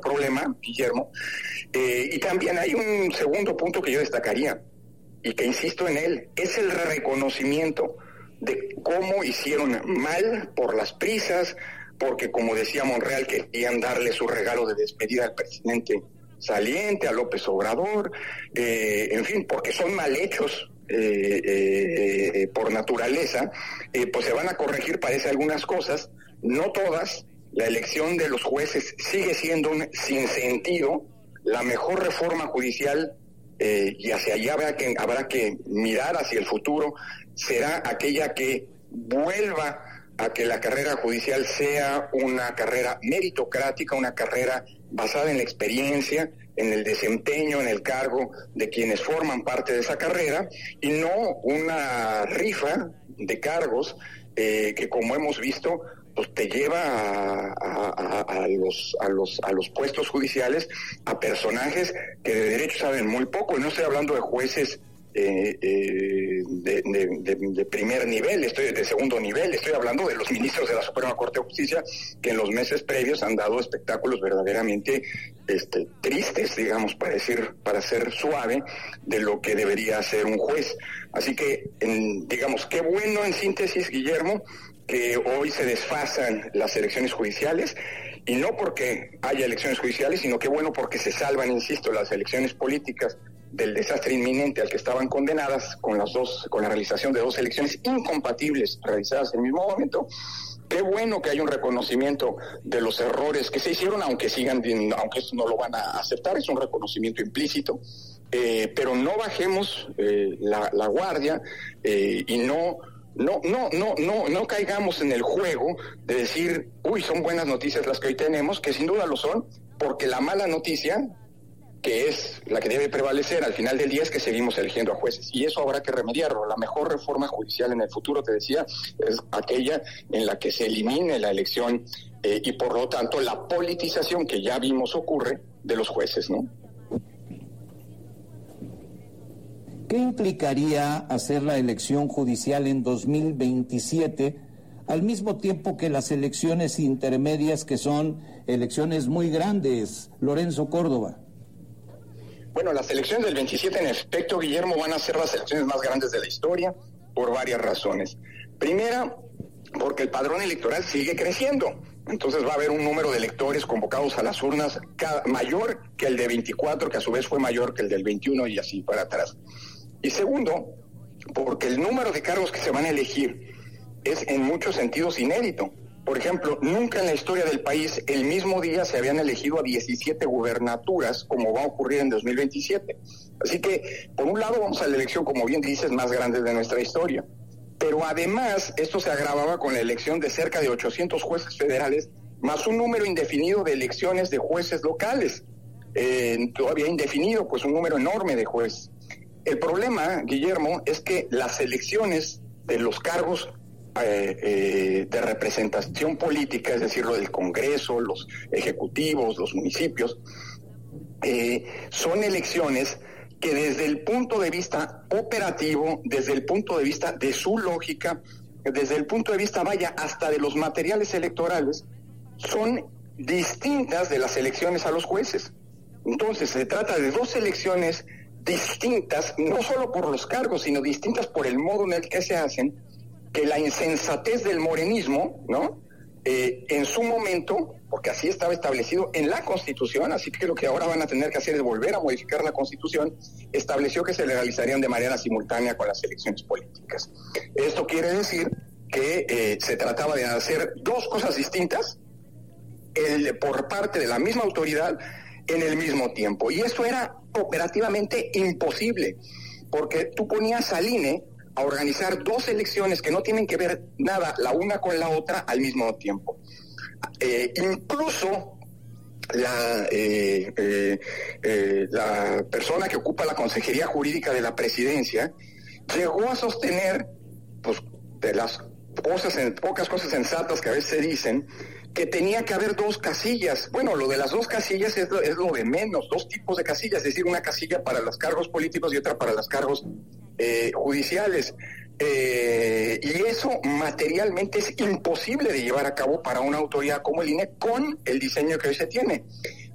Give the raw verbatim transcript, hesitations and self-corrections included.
problema, Guillermo. Eh, y también hay un segundo punto que yo destacaría, y que insisto en él, es el reconocimiento de cómo hicieron mal por las prisas, porque como decía Monreal, querían darle su regalo de despedida al presidente saliente, a López Obrador, eh, en fin, porque son mal hechos eh, eh, por naturaleza, eh, pues se van a corregir, parece, algunas cosas, no todas. La elección de los jueces sigue siendo un sinsentido. La mejor reforma judicial, eh, y hacia allá habrá que, habrá que mirar hacia el futuro, será aquella que vuelva a que la carrera judicial sea una carrera meritocrática, una carrera basada en la experiencia, en el desempeño, en el cargo de quienes forman parte de esa carrera, y no una rifa de cargos eh, que, como hemos visto, pues te lleva a, a, a, los, a, los, a los puestos judiciales a personajes que de derecho saben muy poco. Y no estoy hablando de jueces Eh, eh, de, de, de, de primer nivel, estoy de segundo nivel, estoy hablando de los ministros de la Suprema Corte de Justicia, que en los meses previos han dado espectáculos verdaderamente este, tristes, digamos, para decir, para ser suave, de lo que debería ser un juez. Así que, en, digamos, qué bueno, en síntesis, Guillermo, que hoy se desfasan las elecciones judiciales, y no porque haya elecciones judiciales, sino que bueno porque se salvan, insisto, las elecciones políticas del desastre inminente al que estaban condenadas con las dos, con la realización de dos elecciones incompatibles realizadas en el mismo momento. Qué bueno que hay un reconocimiento de los errores que se hicieron, aunque sigan, aunque esto no lo van a aceptar, es un reconocimiento implícito, eh, pero no bajemos eh, la, la guardia eh, y no No, no, no, no, no caigamos en el juego de decir, uy, son buenas noticias las que hoy tenemos, que sin duda lo son, porque la mala noticia, que es la que debe prevalecer al final del día, es que seguimos eligiendo a jueces, y eso habrá que remediarlo. La mejor reforma judicial en el futuro, te decía, es aquella en la que se elimine la elección eh, y por lo tanto la politización que ya vimos ocurre de los jueces, ¿no? ¿Qué implicaría hacer la elección judicial en dos mil veintisiete, al mismo tiempo que las elecciones intermedias, que son elecciones muy grandes? Lorenzo Córdoba. Bueno, las elecciones del veintisiete, en efecto, Guillermo, van a ser las elecciones más grandes de la historia por varias razones. Primera, porque el padrón electoral sigue creciendo. Entonces va a haber un número de electores convocados a las urnas cada, mayor que el de veinticuatro, que a su vez fue mayor que el del veintiuno, y así para atrás. Y segundo, porque el número de cargos que se van a elegir es en muchos sentidos inédito. Por ejemplo, nunca en la historia del país el mismo día se habían elegido a diecisiete gubernaturas, como va a ocurrir en dos mil veintisiete. Así que, por un lado, vamos a la elección, como bien dices, más grande de nuestra historia. Pero además, esto se agravaba con la elección de cerca de ochocientos jueces federales, más un número indefinido de elecciones de jueces locales. Eh, todavía indefinido, pues un número enorme de jueces. El problema, Guillermo, es que las elecciones de los cargos eh, eh, de representación política, es decir, lo del Congreso, los ejecutivos, los municipios, eh, son elecciones que desde el punto de vista operativo, desde el punto de vista de su lógica, desde el punto de vista, vaya, hasta de los materiales electorales, son distintas de las elecciones a los jueces. Entonces, se trata de dos elecciones distintas, no solo por los cargos, sino distintas por el modo en el que se hacen, que la insensatez del morenismo, ¿no?, Eh, en su momento, porque así estaba establecido en la Constitución, así que lo que ahora van a tener que hacer es volver a modificar la Constitución, estableció que se le realizarían de manera simultánea con las elecciones políticas. Esto quiere decir que eh, se trataba de hacer dos cosas distintas el, por parte de la misma autoridad en el mismo tiempo, y esto era operativamente imposible, porque tú ponías al I N E a organizar dos elecciones que no tienen que ver nada la una con la otra al mismo tiempo. Eh, incluso la, eh, eh, eh, la persona que ocupa la Consejería Jurídica de la Presidencia llegó a sostener, pues, de las cosas, pocas cosas sensatas que a veces se dicen, que tenía que haber dos casillas. Bueno, lo de las dos casillas es lo, es lo de menos, dos tipos de casillas, es decir, una casilla para los cargos políticos y otra para los cargos eh, judiciales. Eh, y eso materialmente es imposible de llevar a cabo para una autoridad como el I N E con el diseño que hoy se tiene.